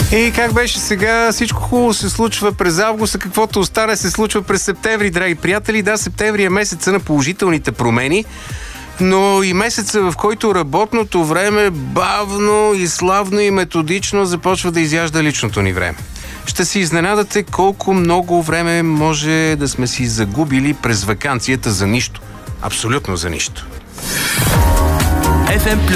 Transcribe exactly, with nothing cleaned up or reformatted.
И как беше сега, всичко хубаво се случва през август, а каквото остане се случва през септември, драги приятели. Да, септември е месеца на положителните промени, но и месеца, в който работното време бавно и славно и методично започва да изяжда личното ни време. Ще се изненадате колко много време може да сме си загубили през ваканцията за нищо. Абсолютно за нищо. еф ем